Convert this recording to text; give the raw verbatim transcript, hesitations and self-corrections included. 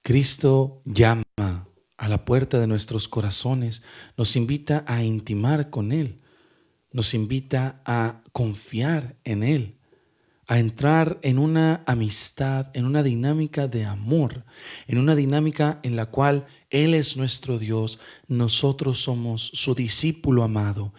Cristo llama a la puerta de nuestros corazones, nos invita a intimar con Él, nos invita a confiar en Él, a entrar en una amistad, en una dinámica de amor, en una dinámica en la cual Él es nuestro Dios, nosotros somos su discípulo amado